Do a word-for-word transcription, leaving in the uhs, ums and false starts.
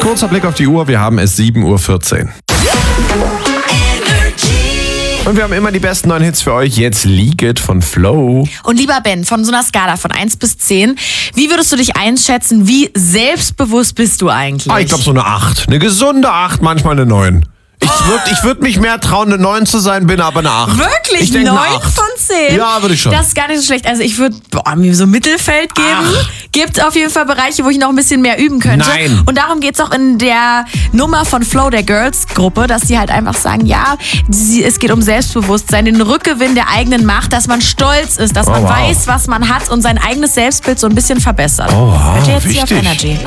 Kurzer Blick auf die Uhr, wir haben es sieben Uhr vierzehn. Und wir haben immer die besten neuen Hits für euch. Jetzt Leak It von Flo. Und lieber Ben, von so einer Skala von eins bis zehn, wie würdest du dich einschätzen? Wie selbstbewusst bist du eigentlich? Ah, ich glaube so eine acht. Eine gesunde acht, manchmal eine neun. Ich würde ich würd mich mehr trauen, eine neun zu sein, bin aber eine acht. Wirklich? Ich denk eine neun acht. von zehn? Ja, würde ich schon. Das ist gar nicht so schlecht. Also ich würde mir so Mittelfeld geben. Ach. Gibt auf jeden Fall Bereiche, wo ich noch ein bisschen mehr üben könnte. Nein. Und darum geht es auch in der Nummer von Flo, der Girls-Gruppe, dass die halt einfach sagen, ja, sie, es geht um Selbstbewusstsein, den Rückgewinn der eigenen Macht, dass man stolz ist, dass Oh, man wow. weiß, was man hat und sein eigenes Selbstbild so ein bisschen verbessert. Oh, wow, Hört ihr jetzt hier auf wichtig. Energy.